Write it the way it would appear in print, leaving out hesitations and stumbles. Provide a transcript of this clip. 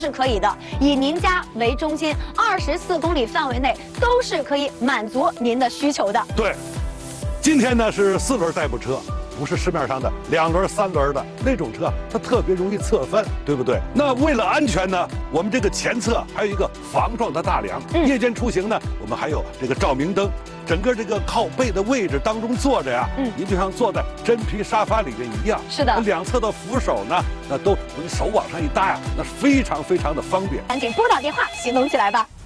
是可以的，以您家为中心，24公里范围内都是可以满足您的需求的。 对，今天呢是4轮代步车。 不是市面上的2轮、3轮的那种车，它特别容易侧翻，对不对？那为了安全呢，我们这个前侧还有一个防撞的大梁。夜间出行呢，我们还有这个照明灯。整个这个靠背的位置当中坐着呀，您就像坐在真皮沙发里面一样。 是的， 两侧的扶手呢，那都手往上一搭呀，那非常非常的方便。 赶紧拨打电话，行动起来吧。